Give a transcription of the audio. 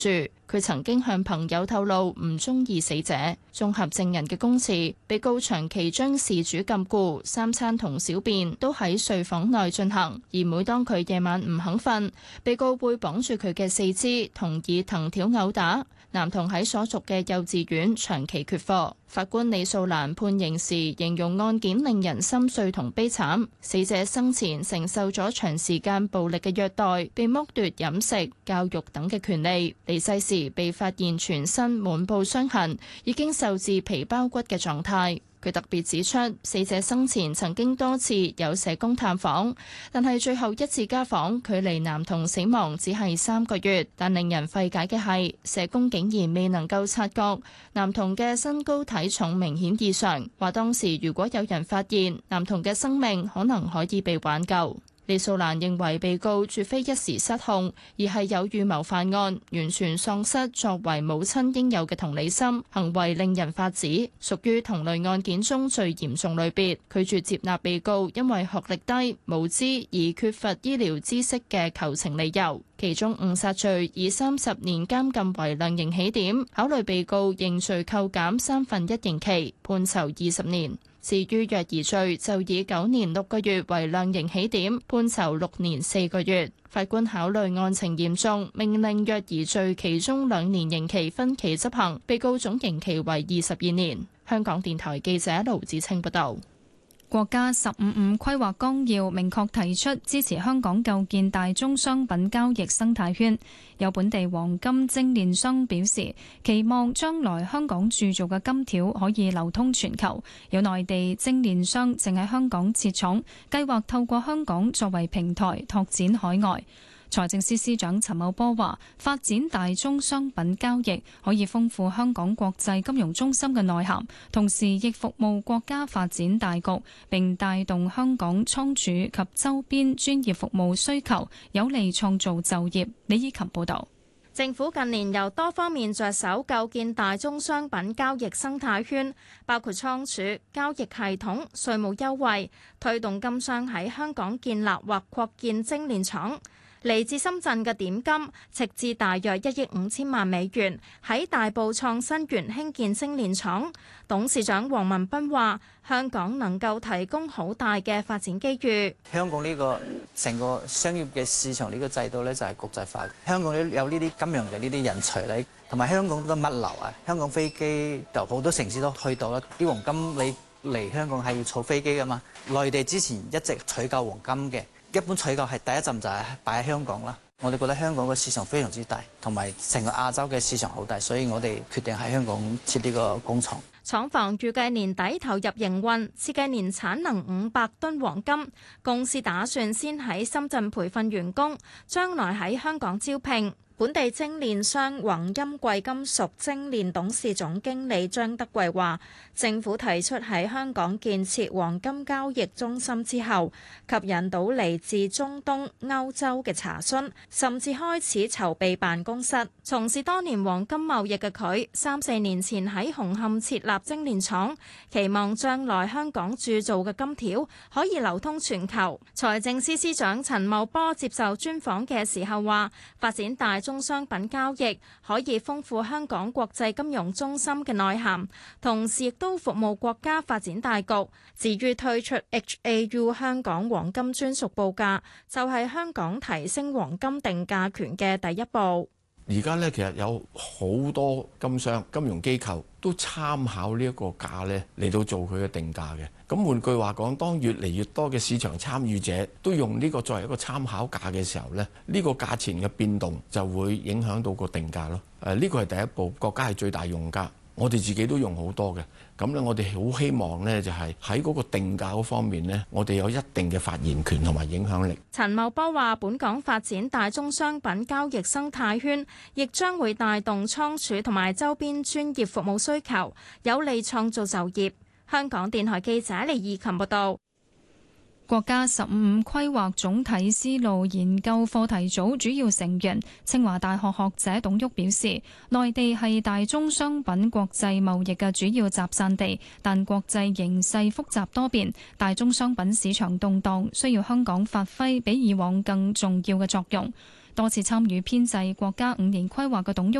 住。佢曾經向朋友透露唔中意死者。綜合證人嘅供詞，被告長期將事主禁錮，三餐同小便都喺睡房內進行，而每當佢夜晚唔肯瞓，被告會綁住佢嘅四肢，同以藤條毆打。男童喺所屬嘅幼稚園長期缺課。法官李素蘭判刑時形容案件令人心碎同悲慘，死者生前承受咗長時間暴力嘅虐待，被剝奪飲食、教育等嘅權利。離世時被發現全身滿布傷痕，已經受至皮包骨嘅狀態。佢特別指出，死者生前曾經多次有社工探訪，但係最後一次家訪距離男童死亡只係3個月。但令人費解嘅係，社工竟然未能夠察覺男童嘅身高體重明顯異常，話當時如果有人發現，男童嘅生命可能可以被挽救。李素蘭認為被告絕非一時失控，而係有預謀犯案，完全喪失作為母親應有嘅同理心，行為令人髮指，屬於同類案件中最嚴重類別。拒絕接納被告因為學歷低、無知而缺乏醫療知識嘅求情理由。其中誤殺罪以30年監禁為量刑起點，考慮被告認罪扣減1/3刑期，判囚20年。至於虐兒罪就以9年6個月為量刑起點，判囚6年4個月。法官考慮案情嚴重，命令虐兒罪其中2年刑期分期執行，被告總刑期為22年。香港電台記者盧子清報道。 國家15五規劃綱要明確提出支持香港構建大宗商品交易生態圈。有本地黃金精煉商表示，期望將來香港鑄造嘅金條可以流通全球。有內地精煉商正喺香港設廠，計劃透過香港作為平台拓展海外。財政司司長陳茂波話：發展大宗商品交易可以豐富香港國際金融中心嘅內涵，同時亦服務國家發展大局，並帶動香港倉儲及周邊專業服務需求，有利創造就業。李以琴報導。 政府近年由多方面着手構建大宗商品交易生態圈，包括倉儲、交易系統、稅務優惠，推動金商喺香港建立或擴建精煉廠。嚟自深圳嘅點金斥資大約1億5千萬美元喺大埔創新園興建精煉廠。董事長黃文斌話：香港能夠提供好大嘅發展機遇。 香港呢個成個商業嘅市場呢個制度咧就係國際化。香港有呢啲金融嘅呢啲人才咧，同埋香港嘅物流啊，香港飛機就好多城市都去到啦。啲黃金你嚟香港係要坐飛機噶嘛？內地之前一直採購黃金嘅。一般採購係第一站就係擺喺香港啦。我哋覺得香港嘅市場非常之大，同埋成個亞洲嘅市場好大，所以我哋決定喺香港設呢個工廠。 廠房預計年底投入營運，設計年產能500噸黃金。公司打算先喺深圳培訓員工，將來喺香港招聘。本地精煉商宏鑫貴金屬精煉董事總經理張德貴話：政府提出喺香港建設黃金交易中心之後，吸引到嚟自中東、歐洲嘅查詢，甚至開始籌備辦公室。從事多年黃金貿易嘅佢，3-4年前喺紅磡設立精煉廠，期望將來香港鑄造嘅金條可以流通全球。財政司司長陳茂波接受專訪嘅時候話：發展大宗商品交易可以豐富香港國際金融中心嘅內涵，同時亦都服務國家發展大局。至於推出 HAU 香港黃金專屬報價，就係香港提升黃金定價權嘅第一步。 而家咧，其實有好多金商、金融機構都參考呢一個價咧嚟到做佢嘅定價嘅。咁換句話講，當越嚟越多嘅市場參與者都用呢個作為一個參考價嘅時候咧，呢個價錢嘅變動就會影響到個定價咯。呢個係第一步，國家係最大用家。我哋自己都用好多嘅，咁咧我哋好希望呢，就係喺嗰個定價嗰方面呢，我哋有一定嘅發言權同埋影響力。 陳茂波話：本港發展大宗商品交易生態圈，亦將會帶動倉儲同埋周邊專業服務需求，有利創造就業。香港電台記者李義琴報道。 國家15五規劃總體思路研究課題組主要成員清華大學學者董旭表示，內地係大宗商品國際貿易嘅主要集散地，但國際形勢複雜多變，大宗商品市場動盪，需要香港發揮比以往更重要嘅作用。 多次參與編製國家5年規劃嘅董